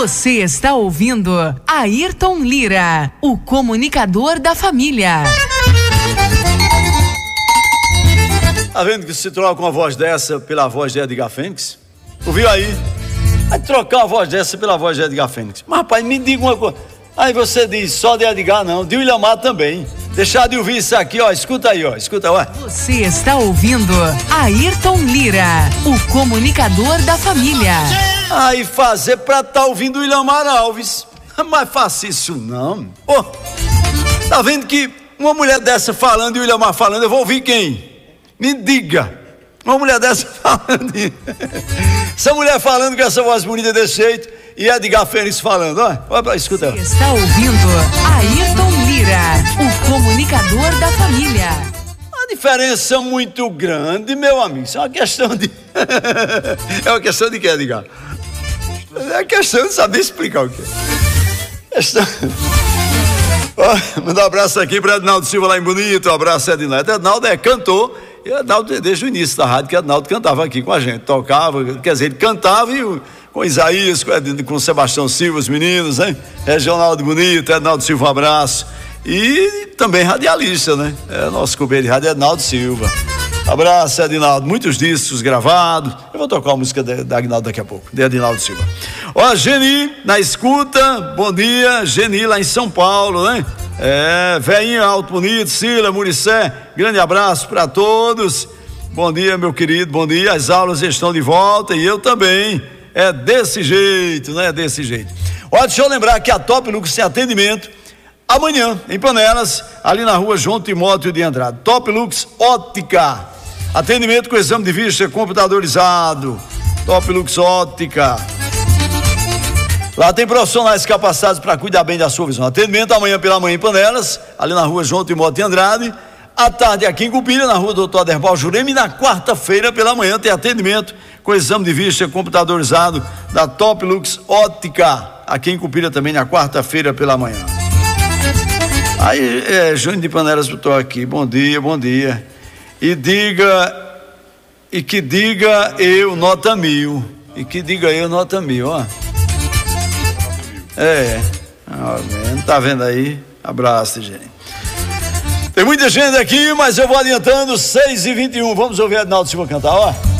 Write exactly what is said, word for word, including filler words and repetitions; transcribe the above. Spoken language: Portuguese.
Você está ouvindo Ayrton Lira, o comunicador da família. Tá vendo que se troca uma voz dessa pela voz de Edgar Fênix? Ouviu aí? Vai trocar uma voz dessa pela voz de Edgar Fênix. Mas rapaz, me diga uma coisa. Aí você diz, só de Edgar não, de Williamar também. Deixar de ouvir isso aqui, ó, escuta aí, ó, escuta, ó. Você está ouvindo Ayrton Lira, o comunicador da família. Aí fazer pra tá ouvindo o Williamar Alves. Mas faça isso não. Ô, tá vendo que uma mulher dessa falando e o Williamar falando, eu vou ouvir quem? Me diga. Uma mulher dessa falando. Essa mulher falando com essa voz bonita desse jeito e Edgar Fênix falando, ó. Olha, escuta. Você está ouvindo Ayrton Lira, o comunicador da família. Uma diferença muito grande, meu amigo. Isso é uma questão de. É uma questão de quê, Edgar? É questão de saber explicar o que é. Questão. Ó, mandar um abraço aqui para Ednaldo Silva lá em Bonito. Um abraço, Ednaldo. Ednaldo é cantor. E Ednaldo, desde o início da rádio, que Ednaldo cantava aqui com a gente, tocava, quer dizer, ele cantava e, com Isaías, com, com Sebastião Silva, os meninos, né? Regional de Bonito, Ednaldo Silva, um abraço. E também radialista, né? É nosso companheiro de rádio, Ednaldo Silva. Abraço, Ednaldo. Muitos discos gravados. Eu vou tocar uma música da Ednaldo daqui a pouco, de Ednaldo Silva. Ó, Geni, na escuta, bom dia, Geni lá em São Paulo, né? É, Veinho Alto Bonito, Sila, Muricé, grande abraço para todos. Bom dia, meu querido, bom dia. As aulas estão de volta e eu também. É desse jeito, né? É desse jeito. Ó, deixa eu lembrar que a Top Lux tem atendimento amanhã em Panelas, ali na rua João Timóteo de Andrade. Top Lux Ótica, atendimento com exame de vista computadorizado. Top Lux Ótica. Lá tem profissionais capacitados para cuidar bem da sua visão. Atendimento amanhã pela manhã em Panelas, ali na rua João Timóteo de Andrade. À tarde aqui em Cupira, na rua Doutor Aderbal Jurema. E na quarta-feira pela manhã tem atendimento com exame de vista computadorizado da Top Lux Ótica. Aqui em Cupira também na quarta-feira pela manhã. Aí, é, Júnior de Panelas botou aqui, bom dia, bom dia. E diga, e que diga eu nota mil. E que diga eu nota mil, ó. É, não tá vendo aí? Abraço, gente. Tem muita gente aqui, mas eu vou adiantando, seis e vinte e um. Vamos ouvir Ednaldo Silva cantar, ó.